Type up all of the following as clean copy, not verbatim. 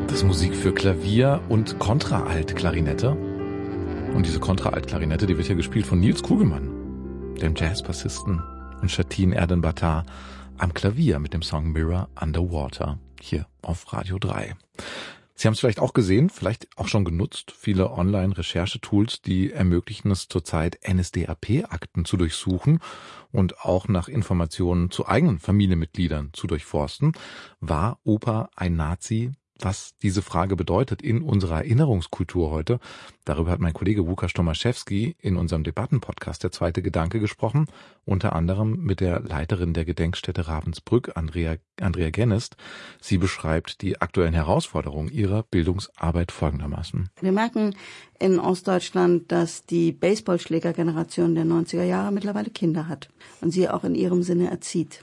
Das ist Musik für Klavier und Kontraalt-Klarinette. Und diese Kontraalt-Klarinette, die wird hier gespielt von Nils Kugelmann, dem Jazzbassisten, und Shatin Erdenbatar am Klavier mit dem Song Mirror Underwater hier auf Radio 3. Sie haben es vielleicht auch gesehen, vielleicht auch schon genutzt. Viele Online-Recherchetools, die ermöglichen es zurzeit, NSDAP-Akten zu durchsuchen und auch nach Informationen zu eigenen Familienmitgliedern zu durchforsten. War Opa ein Nazi? Was diese Frage bedeutet in unserer Erinnerungskultur heute, darüber hat mein Kollege Łukasz Tomaszewski in unserem Debattenpodcast Der zweite Gedanke gesprochen, unter anderem mit der Leiterin der Gedenkstätte Ravensbrück, Andrea Gennest. Sie beschreibt die aktuellen Herausforderungen ihrer Bildungsarbeit folgendermaßen. Wir merken in Ostdeutschland, dass die Baseballschlägergeneration der 90er Jahre mittlerweile Kinder hat und sie auch in ihrem Sinne erzieht.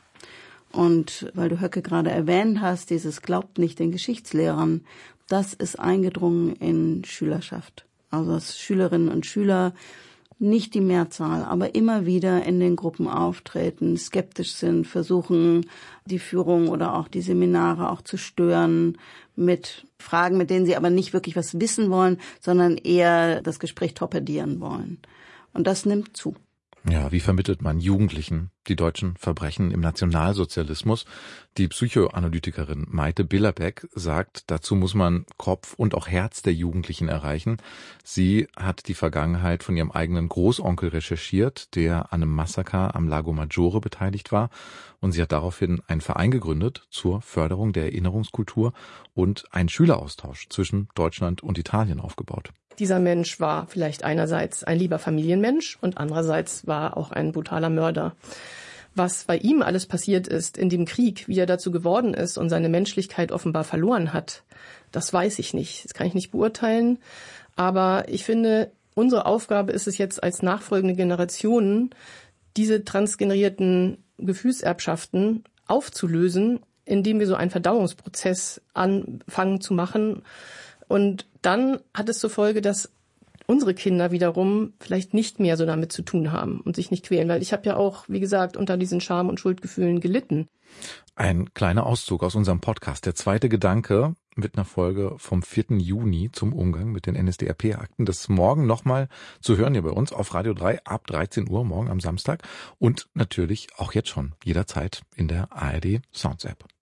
Und weil du Höcke gerade erwähnt hast, dieses glaubt nicht den Geschichtslehrern, das ist eingedrungen in Schülerschaft. Also dass Schülerinnen und Schüler, nicht die Mehrzahl, aber immer wieder in den Gruppen auftreten, skeptisch sind, versuchen die Führung oder auch die Seminare auch zu stören mit Fragen, mit denen sie aber nicht wirklich was wissen wollen, sondern eher das Gespräch torpedieren wollen. Und das nimmt zu. Ja, wie vermittelt man Jugendlichen die deutschen Verbrechen im Nationalsozialismus? Die Psychoanalytikerin Maite Billerbeck sagt, dazu muss man Kopf und auch Herz der Jugendlichen erreichen. Sie hat die Vergangenheit von ihrem eigenen Großonkel recherchiert, der an einem Massaker am Lago Maggiore beteiligt war. Und sie hat daraufhin einen Verein gegründet zur Förderung der Erinnerungskultur und einen Schüleraustausch zwischen Deutschland und Italien aufgebaut. Dieser Mensch war vielleicht einerseits ein lieber Familienmensch und andererseits war auch ein brutaler Mörder. Was bei ihm alles passiert ist in dem Krieg, wie er dazu geworden ist und seine Menschlichkeit offenbar verloren hat, das weiß ich nicht. Das kann ich nicht beurteilen. Aber ich finde, unsere Aufgabe ist es jetzt als nachfolgende Generationen, diese transgenerierten Gefühlserbschaften aufzulösen, indem wir so einen Verdauungsprozess anfangen zu machen. Und dann hat es zur Folge, dass unsere Kinder wiederum vielleicht nicht mehr so damit zu tun haben und sich nicht quälen. Weil ich habe ja auch, wie gesagt, unter diesen Scham- und Schuldgefühlen gelitten. Ein kleiner Auszug aus unserem Podcast. Der zweite Gedanke mit einer Folge vom 4. Juni zum Umgang mit den NSDAP-Akten. Das ist morgen nochmal zu hören hier bei uns auf Radio 3 ab 13 Uhr, morgen am Samstag. Und natürlich auch jetzt schon jederzeit in der ARD Sounds App.